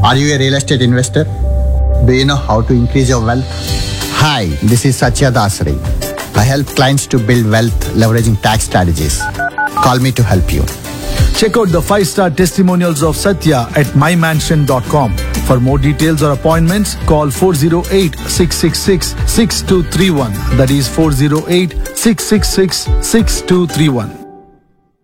Are you a real estate investor? Do you know how to increase your wealth? Hi, this is Satya Dasari. I help clients to build wealth leveraging tax strategies. Call me to help you. Check out the 5-star testimonials of Satya at mymansion.com. For more details or appointments, call 408-666-6231. That is 408-666-6231.